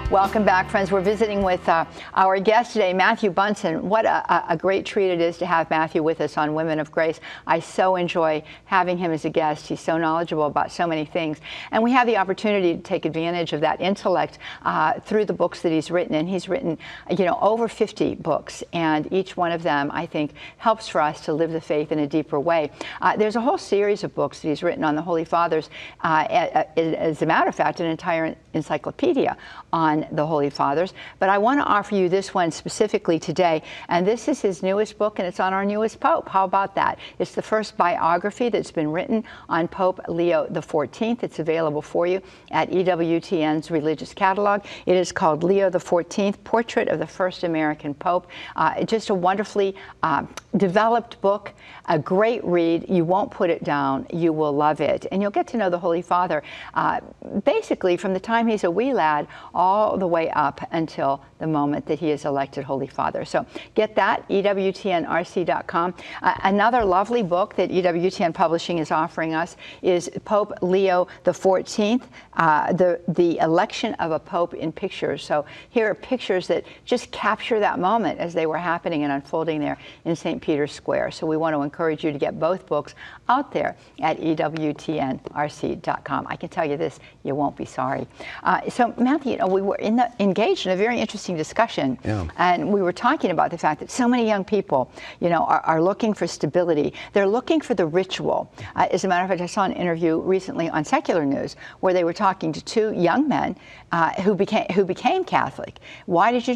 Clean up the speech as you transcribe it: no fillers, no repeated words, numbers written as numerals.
Welcome back, friends. We're visiting with our guest today, Matthew Bunson. What a great treat it is to have Matthew with us on Women of Grace. I so enjoy having him as a guest. He's so knowledgeable about so many things. And we have the opportunity to take advantage of that intellect through the books that he's written. And he's written, over 50 books. And each one of them, I think, helps for us to live the faith in a deeper way. There's a whole series of books that he's written on the Holy Fathers. As a matter of fact, an entire encyclopedia on the Holy Fathers, but I want to offer you this one specifically today, and this is his newest book, and it's on our newest Pope. How about that? It's the first biography that's been written on Pope Leo XIV. It's available for you at EWTN's Religious Catalog. It is called Leo XIV, Portrait of the First American Pope. Just a wonderfully developed book, a great read. You won't put it down. You will love it, and you'll get to know the Holy Father basically from the time he's a wee lad all the way up until the moment that he is elected Holy Father. So get that, EWTNRC.com. Another lovely book that EWTN Publishing is offering us is Pope Leo XIV, the Election of a Pope in Pictures. So here are pictures that just capture that moment as they were happening and unfolding there in St. Peter's Square. So we want to encourage you to get both books out there at EWTNRC.com. I can tell you this, you won't be sorry. So Matthew, we were engaged in a very interesting discussion, and we were talking about the fact that so many young people, are looking for stability. They're looking for the ritual. As a matter of fact, I saw an interview recently on Secular News where they were talking to two young men who became Catholic. Why did you